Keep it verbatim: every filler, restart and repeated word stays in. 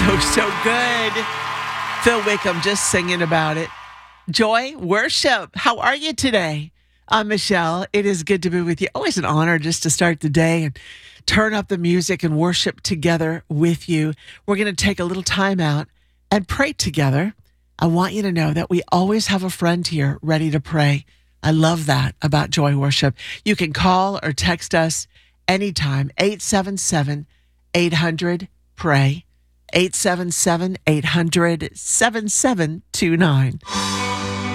So, so good. Phil Wickham just singing about it. Joy, worship. How are you today? I'm Michelle. It is good to be with you. Always an honor just to start the day and turn up the music and worship together with you. We're going to take a little time out and pray together. I want you to know that we always have a friend here ready to pray. I love that about Joy Worship. You can call or text us anytime, eight seven seven, eight hundred, pray. eight seven seven, eight hundred, seven seven two nine.